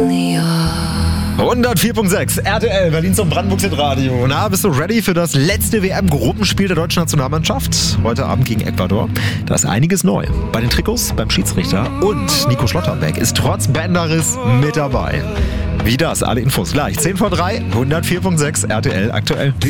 104.6 RTL, Berlin zum Brandenburgs Hitradio. Na, bist du ready für das letzte WM-Gruppenspiel der deutschen Nationalmannschaft? Heute Abend gegen Ecuador. Da ist einiges neu. Bei den Trikots, beim Schiedsrichter und Nico Schlotterbeck ist trotz Bänderriss mit dabei. Wie das? Alle Infos gleich. 10 vor 3, 104.6 RTL aktuell.